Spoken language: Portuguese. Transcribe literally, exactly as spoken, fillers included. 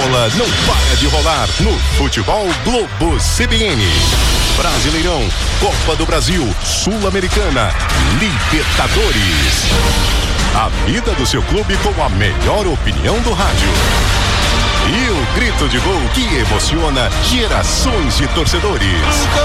bola não para de rolar no Futebol Globo C B N. Brasileirão, Copa do Brasil, Sul-Americana, Libertadores. A vida do seu clube com a melhor opinião do rádio. E o grito de gol que emociona gerações de torcedores.